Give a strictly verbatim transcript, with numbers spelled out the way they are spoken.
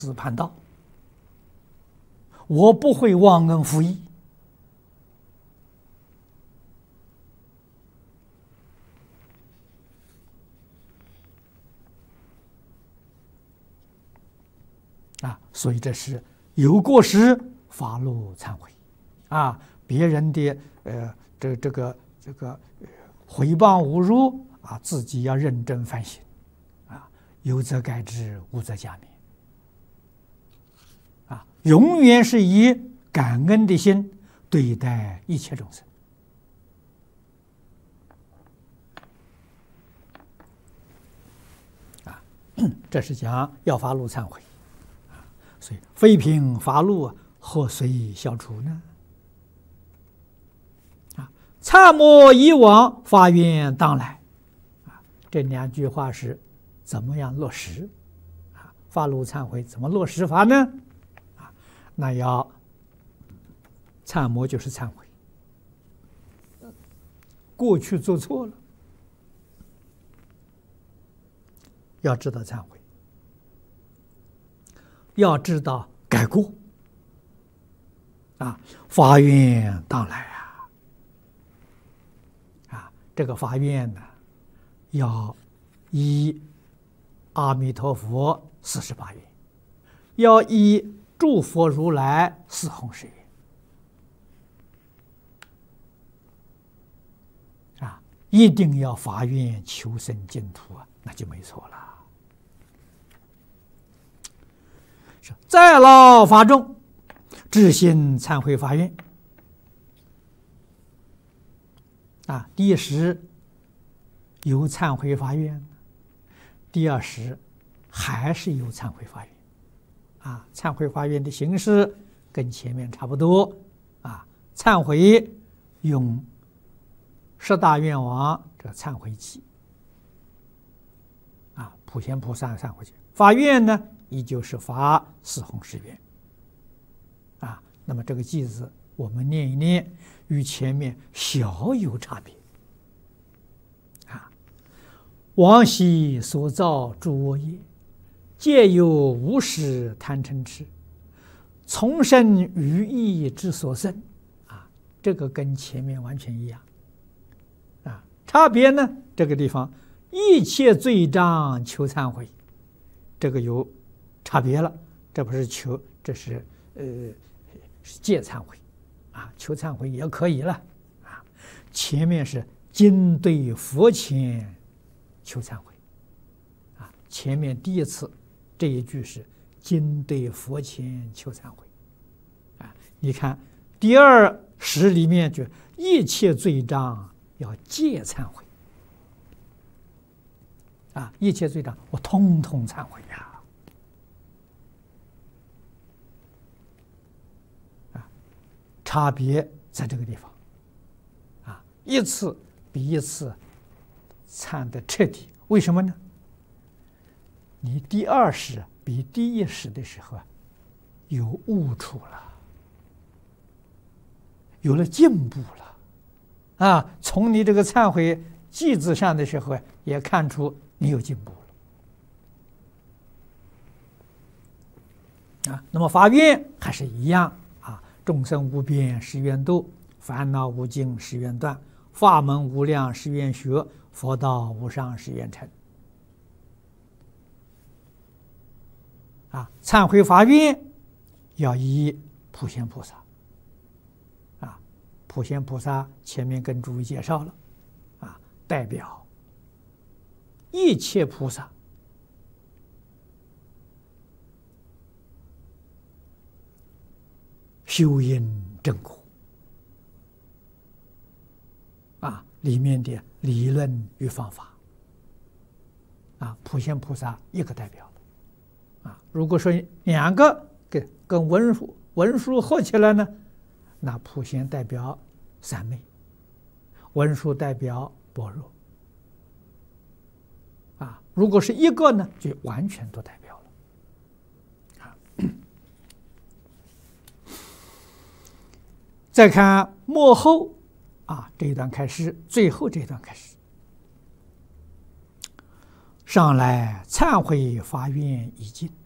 自叛道，我不会忘恩负义。啊，所以这是有过失发露忏悔，啊，别人的呃这这个这个毁谤侮辱啊，自己要认真反省，啊，有则改之，无则加勉，啊，永远是以感恩的心对待一切众生。啊，这是讲要发露忏悔。所以非凭发露啊，何遂消除呢？啊，忏莫以往，发愿当来。啊，这两句话是怎么样落实？啊，发露忏悔怎么落实法呢？啊，那要忏莫就是忏悔，过去做错了，要知道忏悔。要知道改过，啊，发愿当来啊，啊，这个发愿呢，要依阿弥陀佛四十八愿，要依诸佛如来四弘誓愿，啊，一定要发愿求生净土啊，那就没错了。再劳发众，至心忏悔发愿。啊，第一时有忏悔发愿，第二时还是有忏悔发愿。啊，忏悔发愿的形式跟前面差不多。啊，忏悔用十大愿王这个忏悔偈。啊，普贤菩萨忏悔偈。发愿呢？依旧是发四弘誓愿，啊，那么这个偈子我们念一念，与前面小有差别。啊，往昔所造诸恶业，皆由无始贪嗔痴，从生于意之所生。啊，这个跟前面完全一样。啊，差别呢，这个地方一切罪障求忏悔，这个有差别了，这不是求，这是呃是戒忏悔，啊，求忏悔也可以了，啊，前面是今对佛前求忏悔，啊，前面第一次这一句是今对佛前求忏悔，啊，你看第二时里面就一切罪障要戒忏悔，啊，一切罪障我通通忏悔呀。差别在这个地方，啊，一次比一次忏得彻底。为什么呢？你第二时比第一时的时候啊，有悟处了，有了进步了，啊，从你这个忏悔偈子上的时候也看出你有进步了，啊，那么发愿还是一样。众生无边誓愿度，烦恼无尽誓愿断，法门无量誓愿学，佛道无上誓愿成。啊，忏悔发愿要依普贤菩萨。啊，普贤菩萨前面跟诸位介绍了，啊，代表一切菩萨。修因正果，啊，里面的理论与方法，啊，普贤菩萨一个代表，啊，如果说两个跟跟文殊文殊合起来呢，那普贤代表三昧，文殊代表般若，啊，如果是一个呢，就完全都代表了，啊。再看末后啊，这一段开始，最后这一段开始，上来忏悔发愿已尽，